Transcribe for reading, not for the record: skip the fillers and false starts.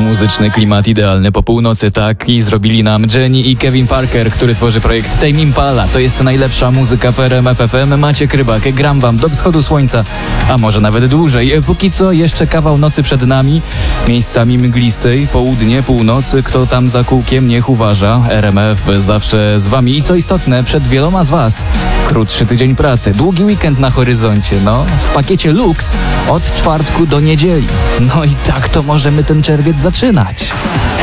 Muzyczny klimat idealny po północy, tak i zrobili nam Jenny i Kevin Parker, który tworzy projekt Tame Impala. To jest najlepsza muzyka w RMF FM. Maciek Rybak, gram wam do wschodu słońca, a może nawet dłużej. Póki co jeszcze kawał nocy przed nami, miejscami mglistej, południe, północy. Kto tam za kółkiem, niech uważa. RMF zawsze z wami i co istotne, przed wieloma z was krótszy tydzień pracy, długi weekend na horyzoncie, w pakiecie Lux od czwartku do niedzieli. No i tak to możemy ten czerwiec zaczynać.